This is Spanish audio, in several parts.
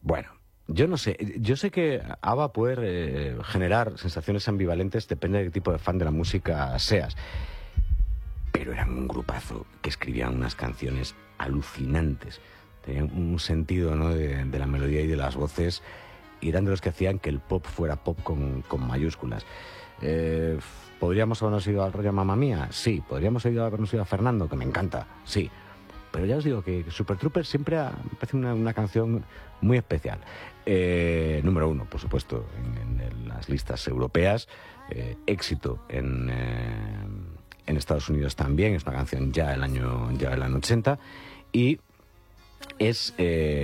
Bueno, yo no sé. Yo sé que ABBA va a poder generar sensaciones ambivalentes, depende de qué tipo de fan de la música seas. Pero eran un grupazo que escribían unas canciones alucinantes. Tenían un sentido, ¿no?, de la melodía y de las voces, y eran de los que hacían que el pop fuera pop con mayúsculas. ¿Podríamos habernos ido al rollo Mamma Mía? Sí. ¿Podríamos habernos ido a Fernando, que me encanta? Sí. Pero ya os digo que Super Troopers siempre me parece una canción muy especial. Número 1, por supuesto, en las listas europeas. Éxito en Estados Unidos también. Es una canción ya del año 80. Y es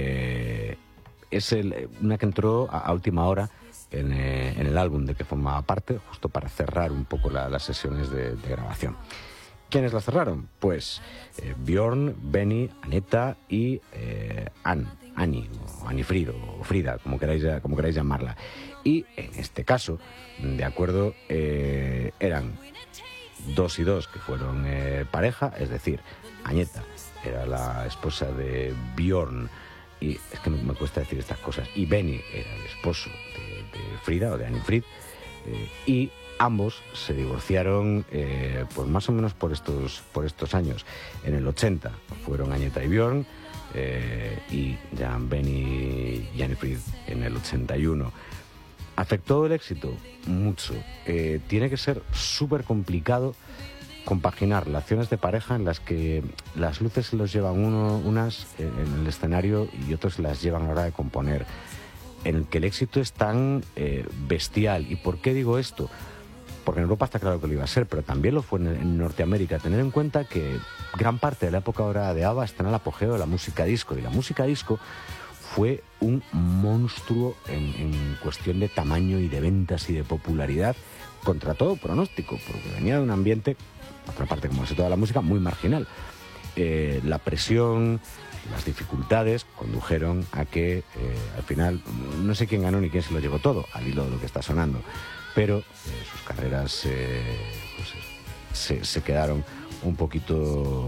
una que entró a última hora en el álbum de que formaba parte, justo para cerrar un poco las sesiones de grabación. ¿Quiénes la cerraron? Pues Björn, Benny, Aneta y Annie, o Anifrid, o Frida, como queráis llamarla. Y en este caso, de acuerdo, eran 2 y 2, que fueron pareja, es decir, Agneta era la esposa de Björn, y es que me cuesta decir estas cosas, y Benny era el esposo de Frida, o de Anifrid, y ambos se divorciaron pues más o menos por estos años. En el 80 fueron Agneta y Björn, y ya Benny y Anifrid en el 81. ¿Afectó el éxito? Mucho. Tiene que ser súper complicado compaginar relaciones de pareja en las que las luces se los llevan unas en el escenario y otros las llevan a la hora de componer, en el que el éxito es tan bestial. ¿Y por qué digo esto? Porque en Europa está claro que lo iba a ser, pero también lo fue en Norteamérica. Tener en cuenta que gran parte de la época ahora de ABBA está en el apogeo de la música disco, y la música disco fue un monstruo en cuestión de tamaño y de ventas y de popularidad, contra todo pronóstico, porque venía de un ambiente, otra parte como es toda la música, muy marginal. La presión, las dificultades condujeron a que al final, no sé quién ganó ni quién se lo llevó todo, al hilo de lo que está sonando, pero sus carreras se quedaron un poquito